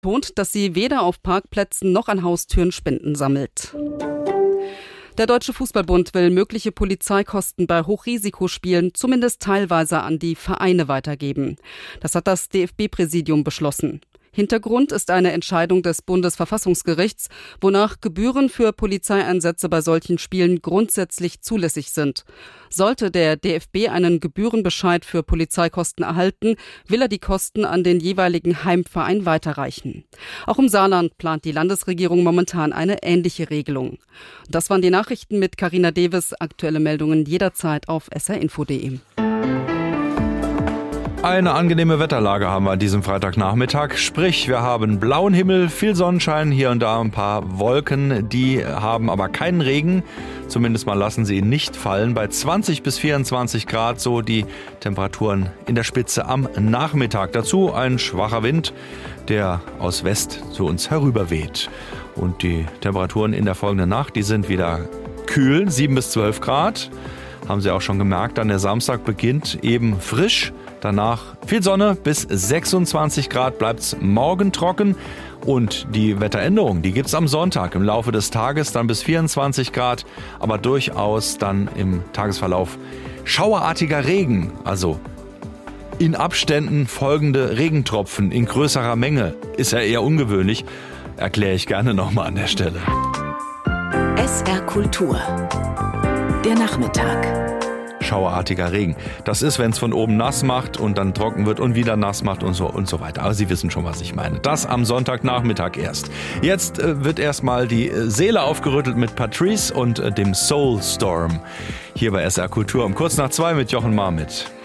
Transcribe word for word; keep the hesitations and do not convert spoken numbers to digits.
betont, dass sie weder auf Parkplätzen noch an Haustüren Spenden sammelt. Der Deutsche Fußballbund will mögliche Polizeikosten bei Hochrisikospielen zumindest teilweise an die Vereine weitergeben. Das hat das D F B-Präsidium beschlossen. Hintergrund ist eine Entscheidung des Bundesverfassungsgerichts, wonach Gebühren für Polizeieinsätze bei solchen Spielen grundsätzlich zulässig sind. Sollte der D F B einen Gebührenbescheid für Polizeikosten erhalten, will er die Kosten an den jeweiligen Heimverein weiterreichen. Auch im Saarland plant die Landesregierung momentan eine ähnliche Regelung. Das waren die Nachrichten mit Carina Deves. Aktuelle Meldungen jederzeit auf s r info punkt d e. Eine angenehme Wetterlage haben wir an diesem Freitagnachmittag. Sprich, wir haben blauen Himmel, viel Sonnenschein, hier und da ein paar Wolken. Die haben aber keinen Regen. Zumindest mal lassen sie ihn nicht fallen. Bei zwanzig bis vierundzwanzig Grad so die Temperaturen in der Spitze am Nachmittag. Dazu ein schwacher Wind, der aus West zu uns herüberweht. Und die Temperaturen in der folgenden Nacht, die sind wieder kühl, sieben bis zwölf Grad. Haben Sie auch schon gemerkt, dann der Samstag beginnt eben frisch. Danach viel Sonne, bis sechsundzwanzig Grad bleibt's morgen trocken. Und die Wetteränderung, die gibt's am Sonntag im Laufe des Tages, dann bis vierundzwanzig Grad, aber durchaus dann im Tagesverlauf schauerartiger Regen. Also in Abständen folgende Regentropfen in größerer Menge. Ist ja eher ungewöhnlich, erkläre ich gerne nochmal an der Stelle. S R Kultur, der Nachmittag. Schauerartiger Regen. Das ist, wenn es von oben nass macht und dann trocken wird und wieder nass macht und so und so weiter. Aber Sie wissen schon, was ich meine. Das am Sonntagnachmittag erst. Jetzt äh, wird erstmal die Seele aufgerüttelt mit Patrice und äh, dem Soul Storm. Hier bei S R Kultur um kurz nach zwei mit Jochen Marmit.